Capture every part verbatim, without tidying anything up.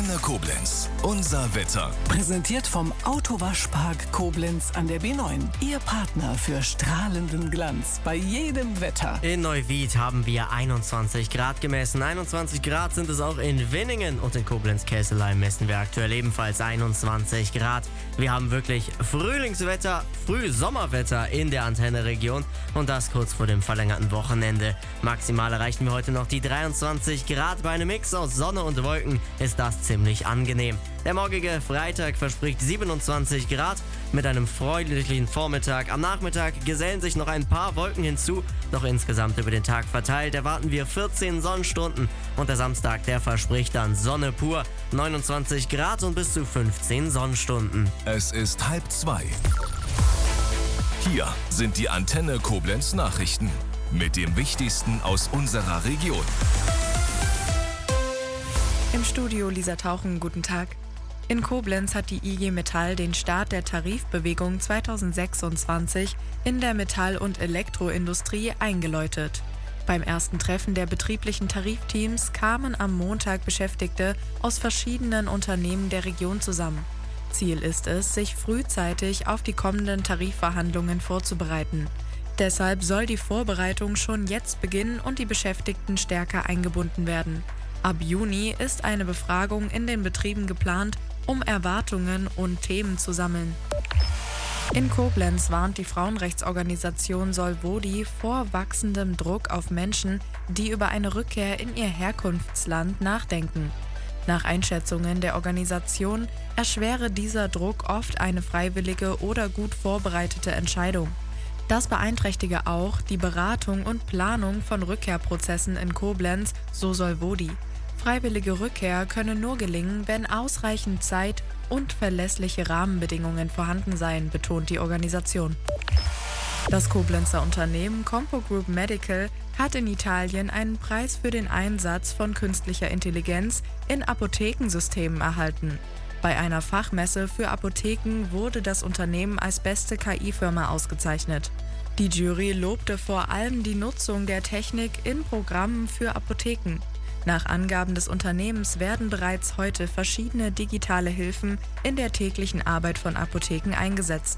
Antenne Koblenz. Unser Wetter. Präsentiert vom Autowaschpark Koblenz an der B neun. Ihr Partner für strahlenden Glanz bei jedem Wetter. In Neuwied haben wir einundzwanzig Grad gemessen. einundzwanzig Grad sind es auch in Winningen. Und in Koblenz-Kesselheim messen wir aktuell ebenfalls einundzwanzig Grad. Wir haben wirklich Frühlingswetter, Frühsommerwetter in der Antenne-Region. Und das kurz vor dem verlängerten Wochenende. Maximal erreichen wir heute noch die dreiundzwanzig Grad. Bei einem Mix aus Sonne und Wolken ist das ziemlich angenehm. Der morgige Freitag verspricht siebenundzwanzig Grad mit einem freundlichen Vormittag. Am Nachmittag gesellen sich noch ein paar Wolken hinzu, doch insgesamt über den Tag verteilt erwarten wir vierzehn Sonnenstunden. Und der Samstag, der verspricht dann Sonne pur, neunundzwanzig Grad und bis zu fünfzehn Sonnenstunden. Es ist halb zwei. Hier sind die Antenne Koblenz Nachrichten mit dem Wichtigsten aus unserer Region. Im Studio Lisa Tauchen, guten Tag. In Koblenz hat die I G Metall den Start der Tarifbewegung zweitausendsechsundzwanzig in der Metall- und Elektroindustrie eingeläutet. Beim ersten Treffen der betrieblichen Tarifteams kamen am Montag Beschäftigte aus verschiedenen Unternehmen der Region zusammen. Ziel ist es, sich frühzeitig auf die kommenden Tarifverhandlungen vorzubereiten. Deshalb soll die Vorbereitung schon jetzt beginnen und die Beschäftigten stärker eingebunden werden. Ab Juni ist eine Befragung in den Betrieben geplant, um Erwartungen und Themen zu sammeln. In Koblenz warnt die Frauenrechtsorganisation Solvodi vor wachsendem Druck auf Menschen, die über eine Rückkehr in ihr Herkunftsland nachdenken. Nach Einschätzungen der Organisation erschwere dieser Druck oft eine freiwillige oder gut vorbereitete Entscheidung. Das beeinträchtige auch die Beratung und Planung von Rückkehrprozessen in Koblenz, so Solvodi. Freiwillige Rückkehr könne nur gelingen, wenn ausreichend Zeit und verlässliche Rahmenbedingungen vorhanden seien, betont die Organisation. Das Koblenzer Unternehmen Compo Group Medical hat in Italien einen Preis für den Einsatz von künstlicher Intelligenz in Apothekensystemen erhalten. Bei einer Fachmesse für Apotheken wurde das Unternehmen als beste K I-Firma ausgezeichnet. Die Jury lobte vor allem die Nutzung der Technik in Programmen für Apotheken. Nach Angaben des Unternehmens werden bereits heute verschiedene digitale Hilfen in der täglichen Arbeit von Apotheken eingesetzt.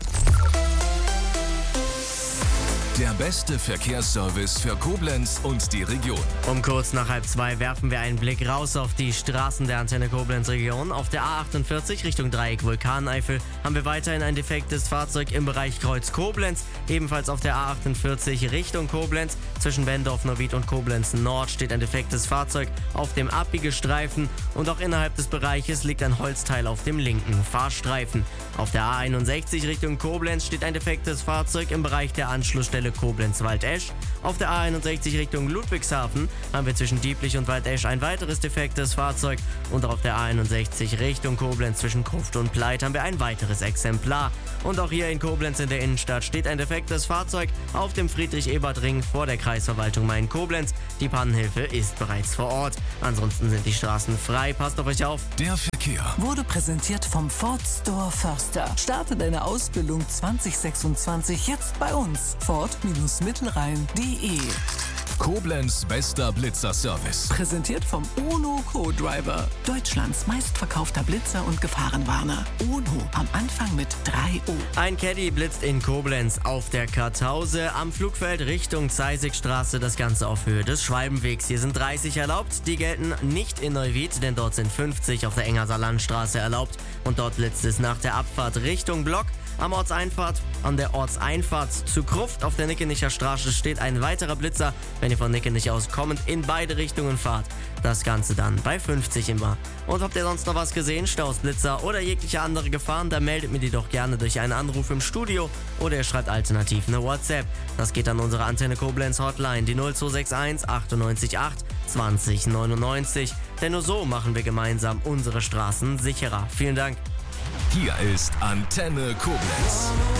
Der beste Verkehrsservice für Koblenz und die Region. Um kurz nach halb zwei werfen wir einen Blick raus auf die Straßen der Antenne Koblenz Region. Auf der A achtundvierzig Richtung Dreieck Vulkaneifel haben wir weiterhin ein defektes Fahrzeug im Bereich Kreuz Koblenz. Ebenfalls auf der A achtundvierzig Richtung Koblenz zwischen Bendorf, Neuwied und Koblenz Nord steht ein defektes Fahrzeug auf dem Abbiegestreifen. Und auch innerhalb des Bereiches liegt ein Holzteil auf dem linken Fahrstreifen. Auf der A einundsechzig Richtung Koblenz steht ein defektes Fahrzeug im Bereich der Anschlussstelle Koblenz-Waldesch. Auf der A einundsechzig Richtung Ludwigshafen haben wir zwischen Dieblich und Waldesch ein weiteres defektes Fahrzeug und auf der A einundsechzig Richtung Koblenz zwischen Gruft und Pleit haben wir ein weiteres Exemplar. Und auch hier in Koblenz in der Innenstadt steht ein defektes Fahrzeug auf dem Friedrich-Ebert-Ring vor der Kreisverwaltung Main-Koblenz. Die Pannenhilfe ist bereits vor Ort. Ansonsten sind die Straßen frei. Passt auf euch auf. Der Verkehr Wurde präsentiert vom Ford Store Förster. Starte deine Ausbildung zwanzig sechsundzwanzig jetzt bei uns. Ford Mittelrhein punkt de. Koblenz bester Blitzer-Service. Präsentiert vom UNO Co-Driver. Deutschlands meistverkaufter Blitzer und Gefahrenwarner. UNO am Anfang mit drei O. Ein Caddy blitzt in Koblenz auf der Kartause am Flugfeld Richtung Zeisigstraße, das Ganze auf Höhe des Schwalbenwegs. Hier sind dreißig erlaubt, die gelten nicht in Neuwied, denn dort sind fünfzig auf der Engerser Landstraße erlaubt. Und dort blitzt es nach der Abfahrt Richtung Block. Am Ortseinfahrt, an der Ortseinfahrt zu Gruft auf der Nickenicher Straße steht ein weiterer Blitzer, wenn ihr von Nickenich aus kommend in beide Richtungen fahrt. Das Ganze dann bei fünfzig immer. Und habt ihr sonst noch was gesehen, Staus, Blitzer oder jegliche andere Gefahren, dann meldet mir die doch gerne durch einen Anruf im Studio oder ihr schreibt alternativ eine WhatsApp. Das geht an unsere Antenne Koblenz Hotline, die null zwei sechs eins achtundneunzig acht zwanzig neunundneunzig. Denn nur so machen wir gemeinsam unsere Straßen sicherer. Vielen Dank. Hier ist Antenne Koblenz.